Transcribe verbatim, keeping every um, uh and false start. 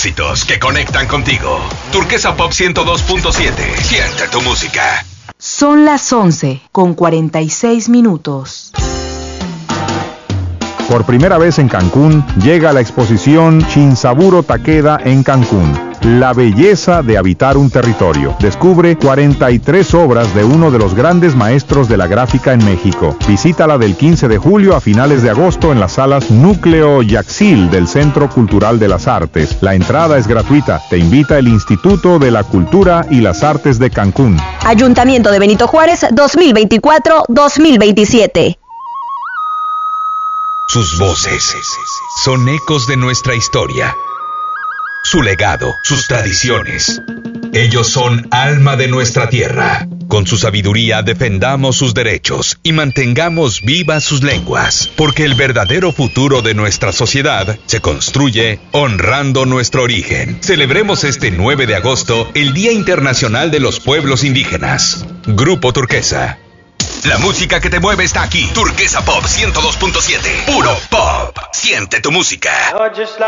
éxitos que conectan contigo. Turquesa Pop ciento dos punto siete. Siente tu música. Son las once con cuarenta y seis minutos. Por primera vez en Cancún, llega la exposición Shinsaburo Takeda en Cancún. La belleza de habitar un territorio. Descubre cuarenta y tres obras de uno de los grandes maestros de la gráfica en México. Visítala del quince de julio a finales de agosto en las salas Núcleo Yaxil del Centro Cultural de las Artes. La entrada es gratuita. Te invita el Instituto de la Cultura y las Artes de Cancún. Ayuntamiento de Benito Juárez dos mil veinticuatro dos mil veintisiete. Sus voces son ecos de nuestra historia, su legado, sus tradiciones. Ellos son alma de nuestra tierra. Con su sabiduría defendamos sus derechos y mantengamos vivas sus lenguas, porque el verdadero futuro de nuestra sociedad se construye honrando nuestro origen. Celebremos este nueve de agosto el Día Internacional de los Pueblos Indígenas. Grupo Turquesa. La música que te mueve está aquí. Turquesa Pop ciento dos punto siete. Puro pop. Siente tu música.